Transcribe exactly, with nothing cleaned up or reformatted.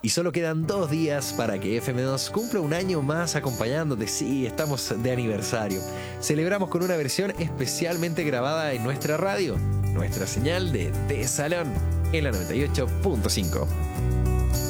Y solo quedan dos días para que F M dos cumpla un año más acompañándote. Sí, estamos de aniversario. Celebramos con una versión especialmente grabada en nuestra radio, nuestra señal de The Salón, en la noventa y ocho punto cinco.